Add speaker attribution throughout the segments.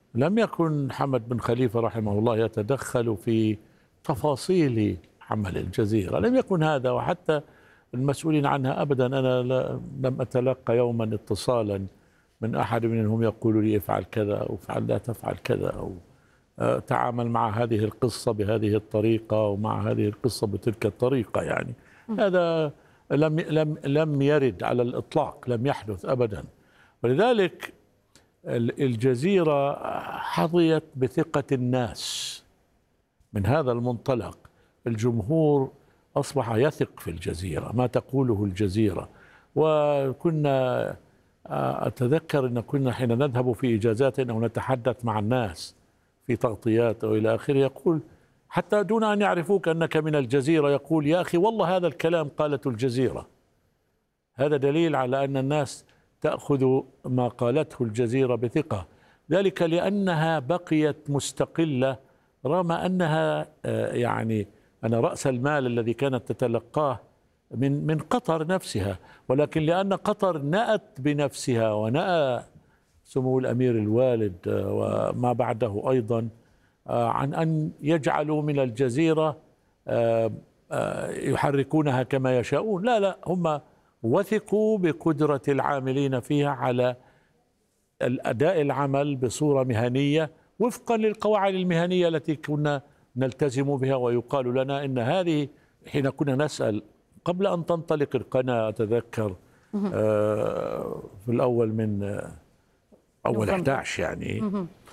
Speaker 1: لم يكن حمد بن خليفة رحمه الله يتدخل في تفاصيل عمل الجزيرة، لم يكن هذا، وحتى المسؤولين عنها أبدا. أنا لم أتلقى يوما اتصالا من أحد منهم يقول لي افعل كذا أو افعل لا تفعل كذا، أو تعامل مع هذه القصة بهذه الطريقة ومع هذه القصة بتلك الطريقة. يعني هذا لم يرد على الإطلاق، لم يحدث أبدا. ولذلك الجزيرة حظيت بثقة الناس. من هذا المنطلق الجمهور أصبح يثق في الجزيرة، ما تقوله الجزيرة. وكنا أتذكر أن كنا حين نذهب في إجازات أو نتحدث مع الناس في تغطيات أو إلى آخره، يقول حتى دون أن يعرفوك أنك من الجزيرة، يقول يا أخي والله هذا الكلام قالته الجزيرة. هذا دليل على أن الناس تأخذ ما قالته الجزيرة بثقة، ذلك لأنها بقيت مستقلة رغم أنها يعني أن رأس المال الذي كانت تتلقاه من قطر نفسها، ولكن لأن قطر نأت بنفسها ونأى سمو الأمير الوالد وما بعده أيضا عن أن يجعلوا من الجزيرة يحركونها كما يشاءون. لا، هم وثقوا بقدرة العاملين فيها على الأداء العمل بصورة مهنية وفقا للقواعد المهنية التي كنا نلتزم بها. ويقال لنا إن هذه، حين كنا نسأل قبل أن تنطلق القناة، أتذكر في الأول من أول 11 يعني،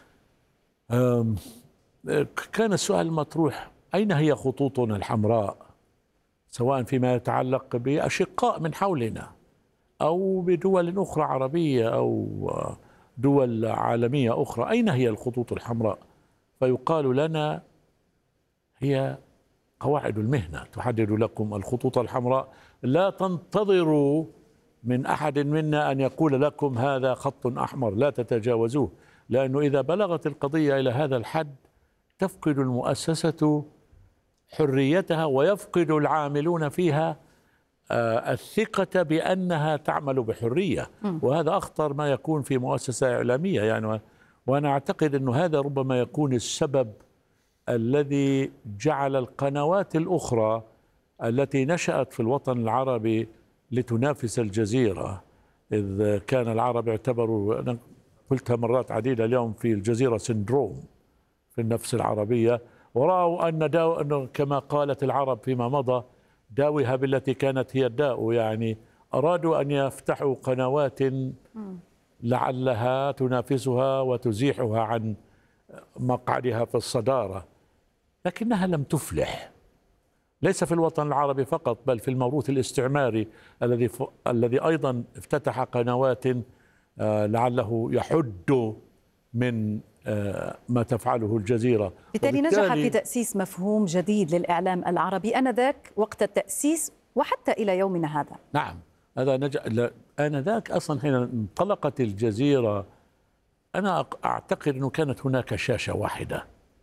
Speaker 1: كان السؤال مطروح: أين هي خطوطنا الحمراء، سواء فيما يتعلق بأشقاء من حولنا أو بدول أخرى عربية أو دول عالمية أخرى، أين هي الخطوط الحمراء؟ فيقال لنا هي قواعد المهنة تحدد لكم الخطوط الحمراء، لا تنتظروا من أحد منا أن يقول لكم هذا خط أحمر، لا تتجاوزوه، لأنه إذا بلغت القضية إلى هذا الحد تفقد المؤسسة حريتها ويفقد العاملون فيها الثقة بأنها تعمل بحرية، وهذا أخطر ما يكون في مؤسسة إعلامية يعني. وأنا أعتقد أنه هذا ربما يكون السبب الذي جعل القنوات الأخرى التي نشأت في الوطن العربي لتنافس الجزيرة، إذ كان العرب يعتبروا، أنا قلتها مرات عديدة اليوم، في الجزيرة سندروم في النفس العربية، ورأوا أن كما قالت العرب فيما مضى: داوها بالتي كانت هي الداء. يعني أرادوا أن يفتحوا قنوات لعلها تنافسها وتزيحها عن مقعدها في الصدارة، لكنها لم تفلح، ليس في الوطن العربي فقط بل في الموروث الاستعماري الذي أيضا افتتح قنوات لعله يحد من ما تفعله الجزيرة.
Speaker 2: بالتالي نجح في تأسيس مفهوم جديد للإعلام العربي آنذاك وقت التأسيس وحتى إلى يومنا هذا.
Speaker 1: نعم، هذا نجح. آنذاك أصلا حين انطلقت الجزيرة أنا أعتقد أنه كانت هناك شاشة واحدة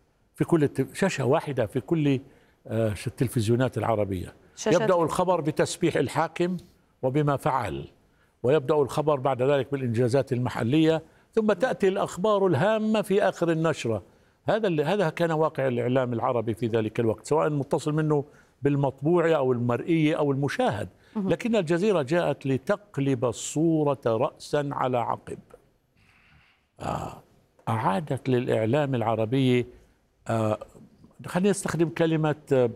Speaker 1: في كل التلفزيونات العربية، يبدأ الخبر بتسبيح الحاكم وبما فعل، ويبدأ الخبر بعد ذلك بالإنجازات المحلية، ثم تأتي الأخبار الهامة في آخر النشرة. هذا كان واقع الإعلام العربي في ذلك الوقت، سواء متصل منه بالمطبوع أو المرئي أو المشاهد. لكن الجزيرة جاءت لتقلب الصورة رأسا على عقب، أعادت للإعلام العربي، خلينا نستخدم كلمة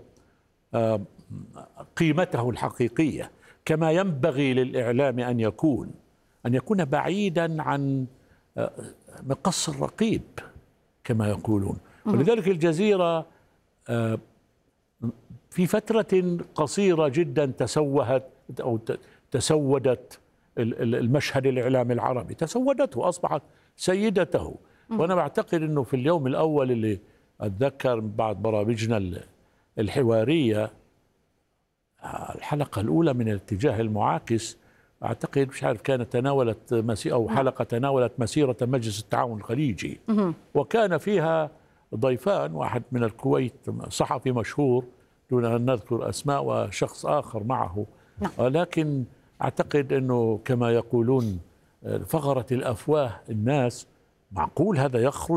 Speaker 1: قيمته الحقيقية، كما ينبغي للإعلام أن يكون بعيدا عن مقص الرقيب كما يقولون. ولذلك الجزيرة في فترة قصيرة جدا تسودت المشهد الإعلامي العربي، تسودته، أصبحت سيدته. وأنا بعتقد أنه في اليوم الأول اللي أتذكر بعد برامجنا الحوارية، الحلقة الأولى من الاتجاه المعاكس، أعتقد مش عارف كانت تناولت أو حلقة تناولت مسيرة مجلس التعاون الخليجي، وكان فيها ضيفان، واحد من الكويت صحفي مشهور دون أن نذكر أسماء، وشخص آخر معه، ولكن أعتقد أنه كما يقولون فغرت الأفواه الناس، معقول هذا يخرج